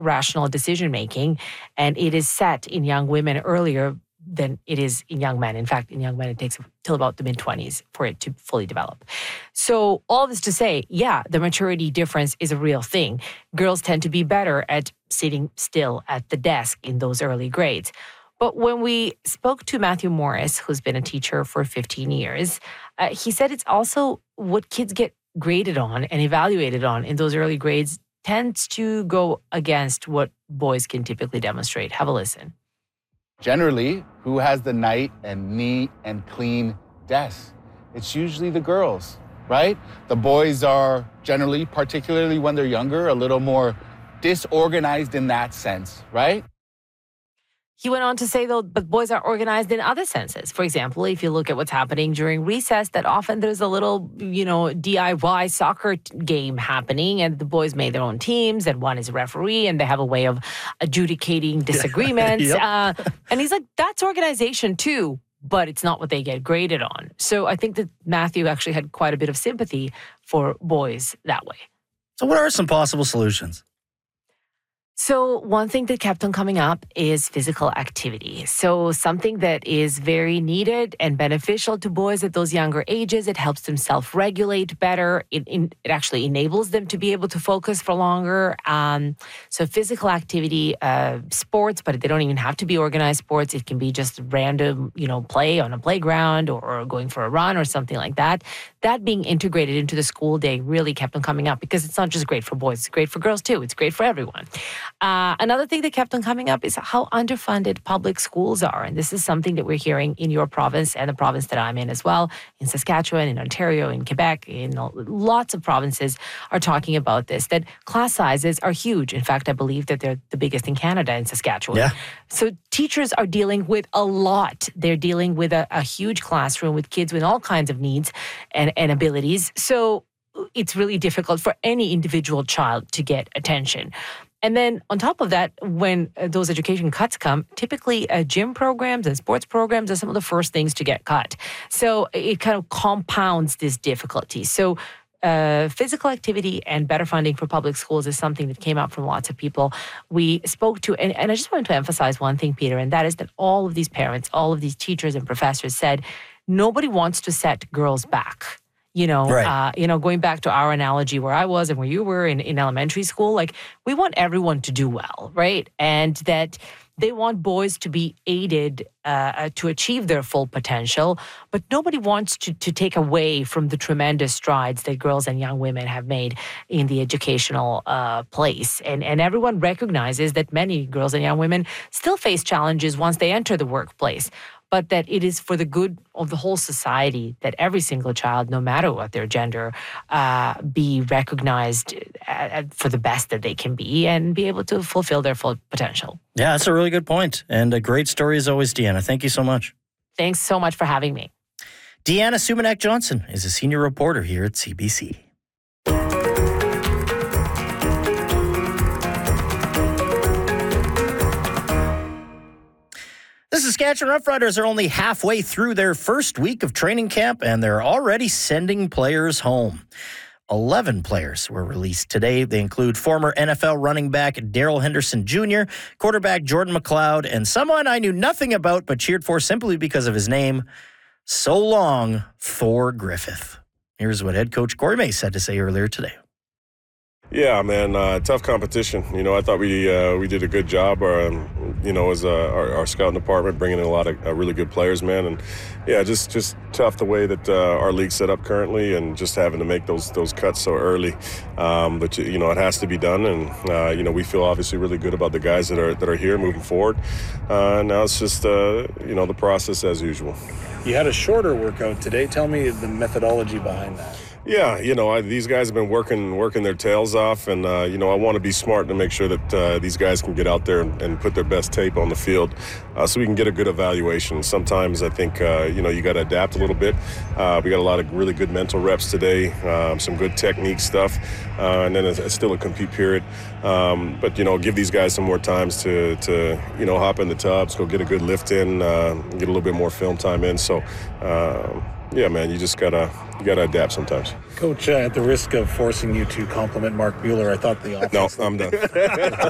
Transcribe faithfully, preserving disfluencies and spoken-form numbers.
rational decision making, and it is set in young women earlier than it is in young men. In fact, in young men, it takes till about the mid-twenties for it to fully develop. So all this to say, yeah, the maturity difference is a real thing. Girls tend to be better at sitting still at the desk in those early grades. But when we spoke to Matthew Morris, who's been a teacher for fifteen years, uh, he said it's also what kids get graded on and evaluated on in those early grades tends to go against what boys can typically demonstrate. Have a listen. Generally, who has the nice and neat and clean desk? It's usually the girls, right? The boys are generally, particularly when they're younger, a little more disorganized in that sense, right? He went on to say, though, but boys are organized in other senses. For example, if you look at what's happening during recess, that often there's a little, you know, D I Y soccer t- game happening, and the boys made their own teams, and one is a referee, and they have a way of adjudicating disagreements. Yep. uh, and he's like, that's organization too, but it's not what they get graded on. So I think that Matthew actually had quite a bit of sympathy for boys that way. So what are some possible solutions? So one thing that kept on coming up is physical activity. So something that is very needed and beneficial to boys at those younger ages. It helps them self-regulate better. It, it actually enables them to be able to focus for longer. Um, so physical activity, uh, sports, but they don't even have to be organized sports. It can be just random, you know, play on a playground or, or going for a run or something like that. That being integrated into the school day really kept on coming up because it's not just great for boys. It's great for girls too. It's great for everyone. Uh, another thing that kept on coming up is how underfunded public schools are. And this is something that we're hearing in your province and the province that I'm in as well, in Saskatchewan, in Ontario, in Quebec, in lots of provinces are talking about this, that class sizes are huge. In fact, I believe that they're the biggest in Canada in Saskatchewan. Yeah. So teachers are dealing with a lot. They're dealing with a, a huge classroom with kids with all kinds of needs and, and abilities. So it's really difficult for any individual child to get attention. And then on top of that, when uh, those education cuts come, typically uh, gym programs and sports programs are some of the first things to get cut. So it kind of compounds this difficulty. So uh, physical activity and better funding for public schools is something that came up from lots of people we spoke to. And, and I just wanted to emphasize one thing, Peter, and that is that all of these parents, all of these teachers and professors said, nobody wants to set girls back. You know, right. uh, you know, going back to our analogy where I was and where you were in, in elementary school, like we want everyone to do well, right? And that they want boys to be aided uh, to achieve their full potential, but nobody wants to, to take away from the tremendous strides that girls and young women have made in the educational uh, place. And, and everyone recognizes that many girls and young women still face challenges once they enter the workplace, but that it is for the good of the whole society that every single child, no matter what their gender, uh, be recognized for the best that they can be and be able to fulfill their full potential. Yeah, that's a really good point. And a great story as always, Deanna. Thank you so much. Thanks so much for having me. Deanna Sumanek-Johnson is a senior reporter here at C B C. The Saskatchewan Roughriders are only halfway through their first week of training camp, and they're already sending players home. eleven players were released today. They include former N F L running back Darrell Henderson Junior, quarterback Jordan McLeod, and someone I knew nothing about but cheered for simply because of his name, so long, Thor Griffith. Here's what head coach Corey May said to say earlier today. Yeah, man, uh, tough competition. You know, I thought we uh, we did a good job, um, you know, as uh, our, our scouting department, bringing in a lot of uh, really good players, man. And, yeah, just, just tough the way that uh, our league's set up currently and just having to make those those cuts so early. Um, but, you know, it has to be done. And, uh, you know, we feel obviously really good about the guys that are that are here moving forward. Uh, now it's just, uh, you know, the process as usual. You had a shorter workout today. Tell me the methodology behind that. Yeah, you know, I, these guys have been working working their tails off, and, uh, you know, I want to be smart to make sure that uh, these guys can get out there and, and put their best tape on the field uh, so we can get a good evaluation. Sometimes I think, uh, you know, you got to adapt a little bit. Uh, we got a lot of really good mental reps today, um, some good technique stuff, uh, and then it's, it's still a compete period. Um, but, you know, give these guys some more times to, to, you know, hop in the tubs, go get a good lift in, uh, get a little bit more film time in. So, uh, yeah, man, you just gotta you gotta adapt sometimes. Coach, uh, at the risk of forcing you to compliment Mark Mueller, I thought the offense. No, I'm done.